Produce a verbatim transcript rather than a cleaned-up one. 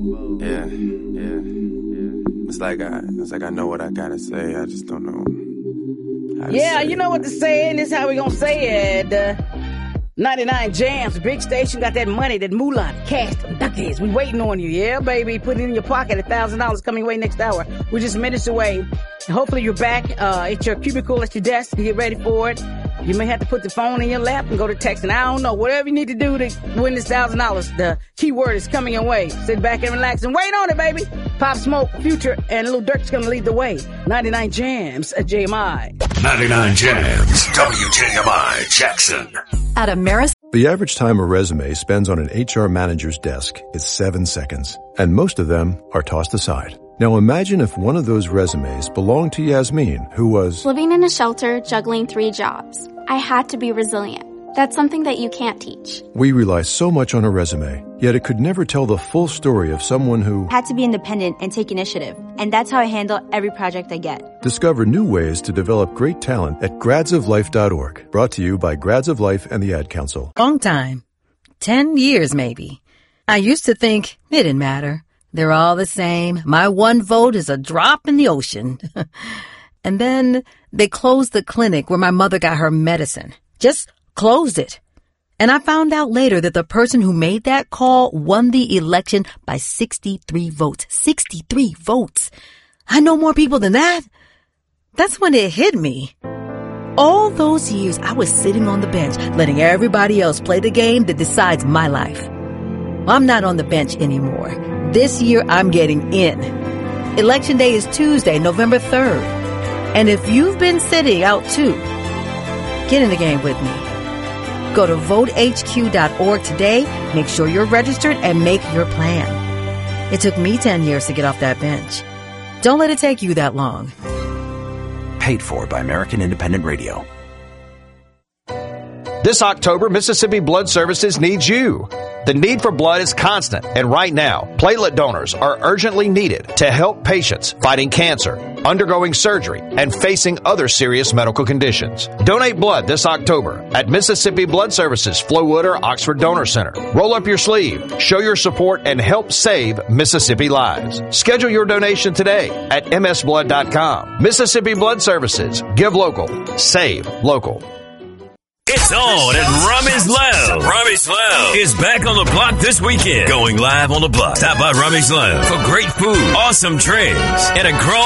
Yeah, yeah, yeah. It's like I, it's like I know what I gotta say. I just don't know how to Yeah, say you know it. what to say, and this is how we gonna say it. Uh, ninety-nine Jams, big station, got that money, that moolah, cash, them duckies. We waiting on you, yeah, baby. Put it in your pocket. A thousand dollars coming away next hour. We're just minutes away. And hopefully you're back uh, at your cubicle at your desk to get ready for it. You may have to put the phone in your lap and go to text, and I don't know, whatever you need to do to win this thousand dollars. The keyword is coming your way. Sit back and relax and wait on it, baby. Pop Smoke, Future, and Lil Durk's gonna lead the way. ninety-nine Jams at J M I. ninety-nine Jams, W J M I Jackson. At Ameris. The average time a resume spends on an H R manager's desk is seven seconds, and most of them are tossed aside. Now imagine if one of those resumes belonged to Yasmin, who was living in a shelter, juggling three jobs. I had to be resilient. That's something that you can't teach. We rely so much on a resume, yet it could never tell the full story of someone who had to be independent and take initiative. And that's how I handle every project I get. Discover new ways to develop great talent at grads of life dot org. Brought to you by Grads of Life and the Ad Council. Long time. Ten years, maybe. I used to think it didn't matter. They're all the same. My one vote is a drop in the ocean. And then they closed the clinic where my mother got her medicine. Just closed it. And I found out later that the person who made that call won the election by sixty-three votes. sixty-three votes. I know more people than that. That's when it hit me. All those years I was sitting on the bench, letting everybody else play the game that decides my life. I'm not on the bench anymore. This year I'm getting in. Election day is Tuesday, November third. And if you've been sitting out too, get in the game with me. Go to vote H Q dot org today, make sure you're registered, and make your plan. It took me ten years to get off that bench. Don't let it take you that long. Paid for by American Independent Radio. This October, Mississippi Blood Services needs you. The need for blood is constant, and right now, platelet donors are urgently needed to help patients fighting cancer, undergoing surgery, and facing other serious medical conditions. Donate blood this October at Mississippi Blood Services Flo Wooder Oxford Donor Center. Roll up your sleeve, show your support, and help save Mississippi lives. Schedule your donation today at m s blood dot com. Mississippi Blood Services. Give local. Save local. It's on at Rummy's Lounge. Rummy's Lounge is back on the block this weekend. Going live on the block. Stop by Rummy's Lounge for great food, awesome trends, and a grown